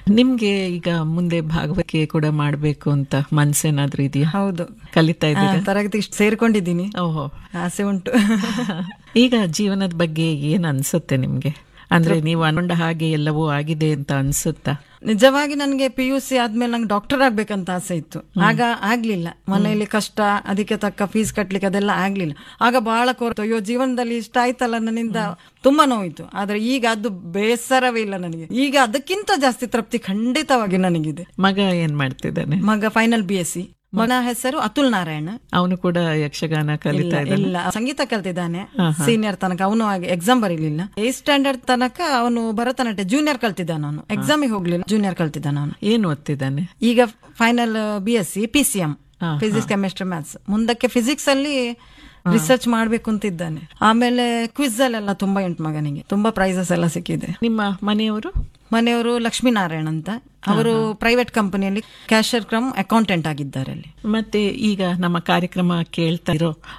ನಿಮ್ಗೆ ಈಗ ಮುಂದೆ ಭಾಗವತಿಕೆ ಕೂಡ ಮಾಡ್ಬೇಕು ಅಂತ ಮನ್ಸೇನಾದ್ರೂ ಇದೆಯಾ? ಹೌದು, ಕಲಿತಾ ಇದ್ದೀರಾ? ತರಗತಿ ಸೇರ್ಕೊಂಡಿದ್ದೀನಿ. ಓಹೋ, ಆಸೆ ಉಂಟು. ಈಗ ಜೀವನದ ಬಗ್ಗೆ ಏನ್ ಅನ್ಸುತ್ತೆ ನಿಮ್ಗೆ? ಅಂದ್ರೆ ನೀವು ಅನ್ಕೊಂಡ ಹಾಗೆ ಎಲ್ಲವೂ ಆಗಿದೆ ಅಂತ ಅನ್ಸುತ್ತಾ? ನಿಜವಾಗಿ ನನಗೆ PUC ಆದ್ಮೇಲೆ ನಂಗೆ ಡಾಕ್ಟರ್ ಆಗ್ಬೇಕಂತ ಆಸೆ ಇತ್ತು. ಆಗ ಆಗ್ಲಿಲ್ಲ, ಮನೆಯಲ್ಲಿ ಕಷ್ಟ, ಅದಕ್ಕೆ ತಕ್ಕ ಫೀಸ್ ಕಟ್ಲಿಕ್ಕೆ ಅದೆಲ್ಲ ಆಗ್ಲಿಲ್ಲ. ಆಗ ಬಹಳ ಕೋರ್ತು, ಅಯ್ಯೋ ಜೀವನದಲ್ಲಿ ಇಷ್ಟ ಆಯ್ತಲ್ಲ ನನ್ನಿಂದ, ತುಂಬಾ ನೋವಿತ್ತು. ಆದ್ರೆ ಈಗ ಅದು ಬೇಸರವೇ ಇಲ್ಲ ನನಗೆ. ಈಗ ಅದಕ್ಕಿಂತ ಜಾಸ್ತಿ ತೃಪ್ತಿ ಖಂಡಿತವಾಗಿ ನನಗಿದೆ. ಮಗ ಏನ್ ಮಾಡ್ತಿದ್ದಾನೆ? ಮಗ ಫೈನಲ್ BSc. ಮಗನ ಹೆಸರು ಅತುಲ್ ನಾರಾಯಣ್. ಅವನು ಕೂಡ ಯಕ್ಷಗಾನ ಕಲಿತಾ ಇದ್ದಾನೆ? ಇಲ್ಲ, ಸಂಗೀತ ಕಲ್ತಿದ್ದಾನೆ. ಸೀನಿಯರ್ ತನಕ ಅವನು ಹಾಗೆ ಎಕ್ಸಾಮ್ ಬರೀಲಿಲ್ಲ. 8th ಸ್ಟ್ಯಾಂಡರ್ಡ್ ತನಕ ಅವನು ಭರತನಾಟ್ಯ ಜೂನಿಯರ್ ಕಲ್ತಿದ್ದಾನೆ. ಅವನು ಎಕ್ಸಾಮಿಗೆ ಹೋಗ್ಲಿಲ್ಲ, ಜೂನಿಯರ್ ಕಲ್ತಿದ್ದಾನೆ. ಅವನು ಏನ್ ಓದ್ತಿದ್ದಾನೆ ಈಗ? Final BSc PCM, physics chemistry maths. ಮುಂದಕ್ಕೆ ಫಿಸಿಕ್ಸ್ ಅಲ್ಲಿ ರಿಸರ್ಚ್ ಮಾಡ್ಬೇಕು ಅಂತಿದ್ದಾನೆ. ಆಮೇಲೆ ಕ್ವಿಜ್ ಅಲ್ಲೆಲ್ಲ ತುಂಬಾ ಉಂಟು ಮಗನಿಗೆ, ತುಂಬಾ ಪ್ರೈಸಸ್ ಎಲ್ಲ ಸಿಕ್ಕಿದೆ. ನಿಮ್ಮ ಮನೆಯವರು ಲಕ್ಷ್ಮೀನಾರಾಯಣ್ ಅಂತ, ಅವರು ಪ್ರೈವೇಟ್ ಕಂಪನಿಯಲ್ಲಿ ಕ್ಯಾಶಿಯರ್ ಕಮ್ ಅಕೌಂಟೆಂಟ್ ಆಗಿದ್ದಾರೆ ಅಲ್ಲಿ. ಮತ್ತೆ ಈಗ ನಮ್ಮ ಕಾರ್ಯಕ್ರಮ ಕೇಳ್ತಾ ಇರೋ